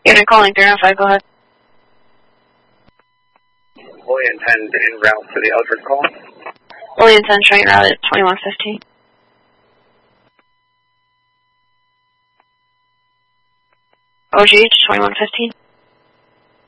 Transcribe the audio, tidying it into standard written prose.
Unit calling 305, go ahead. Fully intend en route for the Eldred call. Fully intend train route at 2115. OG 2115.